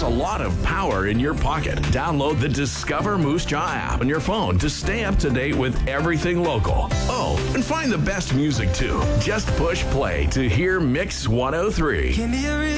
lot of power in your pocket. Download the Discover Moose Jaw app on your phone to stay up to date with everything local. Oh, and find the best music too. Just push play to hear Mix 103.